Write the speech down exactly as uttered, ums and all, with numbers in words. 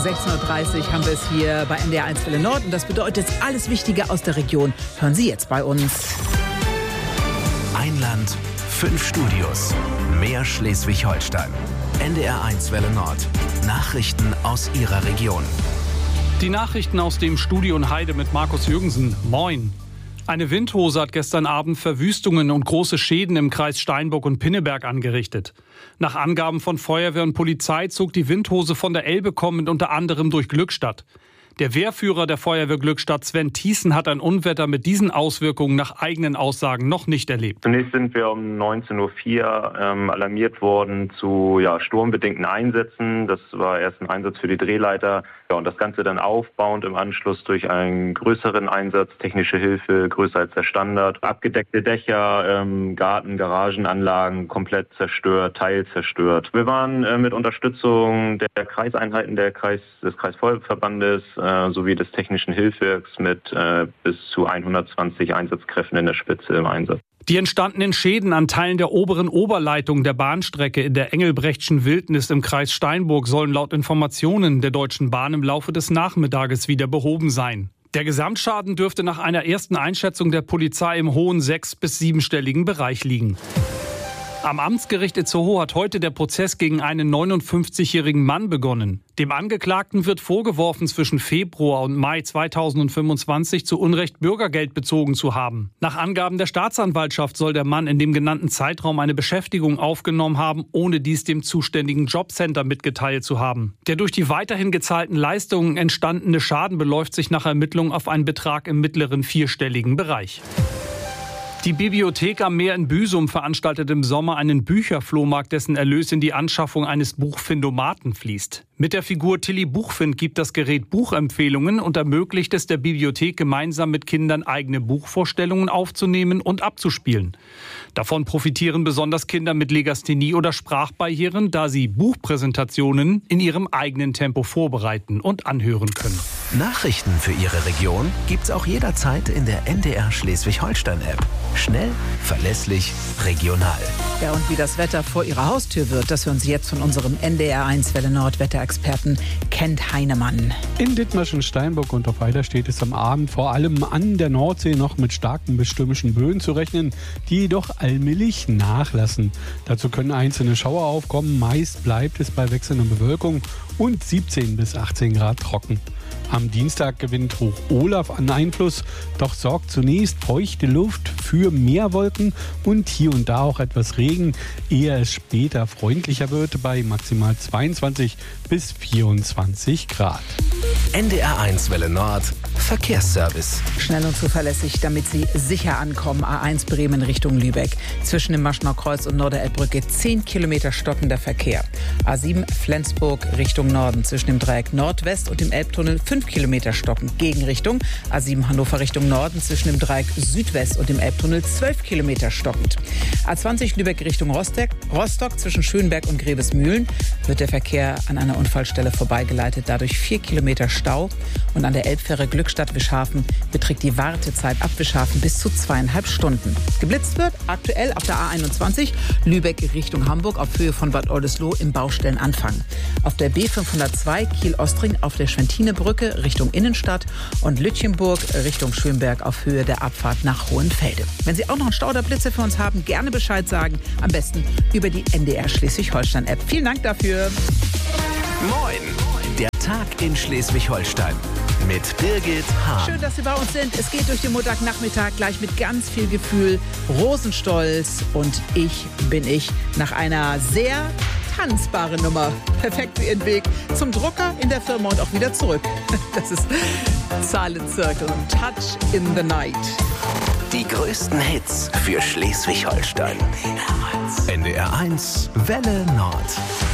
sechzehn Uhr dreißig haben wir es hier bei N D R eins Welle Nord. Und das bedeutet, alles Wichtige aus der Region hören Sie jetzt bei uns. Ein Land, fünf Studios, mehr Schleswig-Holstein. N D R eins Welle Nord. Nachrichten aus Ihrer Region. Die Nachrichten aus dem Studio in Heide mit Markus Jürgensen. Moin. Eine Windhose hat gestern Abend Verwüstungen und große Schäden im Kreis Steinburg und Pinneberg angerichtet. Nach Angaben von Feuerwehr und Polizei zog die Windhose von der Elbe kommend unter anderem durch Glückstadt. Der Wehrführer der Feuerwehr Glückstadt, Sven Thiessen, hat ein Unwetter mit diesen Auswirkungen nach eigenen Aussagen noch nicht erlebt. Zunächst sind wir um neunzehn Uhr vier ähm, alarmiert worden zu ja, sturmbedingten Einsätzen. Das war erst ein Einsatz für die Drehleiter. Ja, und das Ganze dann aufbauend im Anschluss durch einen größeren Einsatz, technische Hilfe, größer als der Standard. Abgedeckte Dächer, ähm, Garten, Garagenanlagen komplett zerstört, teilzerstört. Wir waren äh, mit Unterstützung der Kreiseinheiten der Kreis, des Kreisfeuerwehrverbandes äh, sowie des technischen Hilfswerks mit äh, bis zu hundertzwanzig Einsatzkräften in der Spitze im Einsatz. Die entstandenen Schäden an Teilen der oberen Oberleitung der Bahnstrecke in der Engelbrechtschen Wildnis im Kreis Steinburg sollen laut Informationen der Deutschen Bahn im Laufe des Nachmittages wieder behoben sein. Der Gesamtschaden dürfte nach einer ersten Einschätzung der Polizei im hohen sechs- bis siebenstelligen Bereich liegen. Am Amtsgericht Itzehoe hat heute der Prozess gegen einen neunundfünfzigjährigen Mann begonnen. Dem Angeklagten wird vorgeworfen, zwischen Februar und Mai zweitausendfünfundzwanzig zu Unrecht Bürgergeld bezogen zu haben. Nach Angaben der Staatsanwaltschaft soll der Mann in dem genannten Zeitraum eine Beschäftigung aufgenommen haben, ohne dies dem zuständigen Jobcenter mitgeteilt zu haben. Der durch die weiterhin gezahlten Leistungen entstandene Schaden beläuft sich nach Ermittlung auf einen Betrag im mittleren vierstelligen Bereich. Die Bibliothek am Meer in Büsum veranstaltet im Sommer einen Bücherflohmarkt, dessen Erlös in die Anschaffung eines Buchfindomaten fließt. Mit der Figur Tilly Buchfind gibt das Gerät Buchempfehlungen und ermöglicht es der Bibliothek, gemeinsam mit Kindern eigene Buchvorstellungen aufzunehmen und abzuspielen. Davon profitieren besonders Kinder mit Legasthenie oder Sprachbarrieren, da sie Buchpräsentationen in ihrem eigenen Tempo vorbereiten und anhören können. Nachrichten für Ihre Region gibt's auch jederzeit in der N D R Schleswig-Holstein-App. Schnell, verlässlich, regional. Ja, und wie das Wetter vor Ihrer Haustür wird, das hören Sie jetzt von unserem N D R eins Welle Nord Wetterexperten Kent Heinemann. In Dithmarschen, Steinburg und auf Heide steht es am Abend vor allem an der Nordsee noch mit starken bis stürmischen Böen zu rechnen, die jedoch allmählich nachlassen. Dazu können einzelne Schauer aufkommen. Meist bleibt es bei wechselnder Bewölkung und siebzehn bis achtzehn Grad trocken. Am Dienstag gewinnt Hoch Olaf an Einfluss, doch sorgt zunächst feuchte Luft für mehr Wolken und hier und da auch etwas Regen, ehe es später freundlicher wird bei maximal zweiundzwanzig bis vierundzwanzig Grad. N D R eins Welle Nord Verkehrsservice. Schnell und zuverlässig, damit Sie sicher ankommen. A eins Bremen Richtung Lübeck. Zwischen dem Maschner Kreuz und Norderelbbrücke zehn Kilometer stockender Verkehr. A sieben Flensburg Richtung Norden. Zwischen dem Dreieck Nordwest und dem Elbtunnel fünf Kilometer stockend. Gegenrichtung. A sieben Hannover Richtung Norden. Zwischen dem Dreieck Südwest und dem Elbtunnel zwölf Kilometer stockend. A zwanzig Lübeck Richtung Rostock. Rostock zwischen Schönberg und Grevesmühlen wird der Verkehr an einer Unfallstelle vorbeigeleitet. Dadurch vier Kilometer Stau. Und an der Elbfähre Glückstadt-Wischhafen beträgt die Wartezeit ab Wischhafen bis zu zweieinhalb Stunden. Geblitzt wird aktuell auf der A einundzwanzig Lübeck Richtung Hamburg auf Höhe von Bad Oldesloe im Baustellenanfang. Auf der B fünfhundertzwei Kiel-Ostring auf der Schwentinebrücke Richtung Innenstadt und Lütchenburg Richtung Schönberg auf Höhe der Abfahrt nach Hohenfelde. Wenn Sie auch noch einen Stau oder Blitze für uns haben, gerne Bescheid sagen. Am besten über die N D R Schleswig-Holstein-App. Vielen Dank dafür. Moin! Der Tag in Schleswig-Holstein mit Birgit Hahn. Schön, dass Sie bei uns sind. Es geht durch den Montagnachmittag gleich mit ganz viel Gefühl. Rosenstolz und Ich bin ich nach einer sehr tanzbaren Nummer. Perfekt für Ihren Weg zum Drucker in der Firma und auch wieder zurück. Das ist Silent Circle und Touch in the Night. Die größten Hits für Schleswig-Holstein. N D R eins Welle Nord.